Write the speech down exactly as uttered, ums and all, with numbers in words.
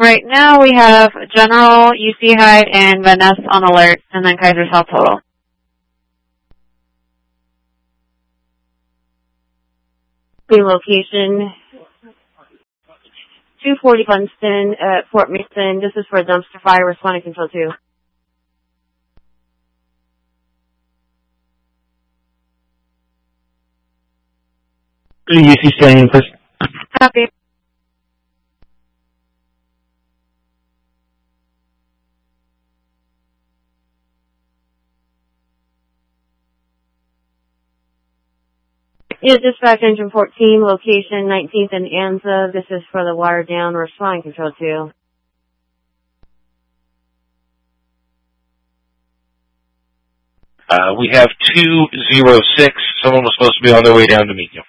right now we have General, U C Hyde, and Van Ness on alert, and then Kaiser South total. Location two forty Funston at Fort Mason. This is for a dumpster fire. Responding control two. U C staying in first. Copy. Yeah, dispatch engine fourteen, location nineteenth and Anza. This is for the wire down. Responding control two. Uh, we have two zero six. Someone was supposed to be on their way down to meet you.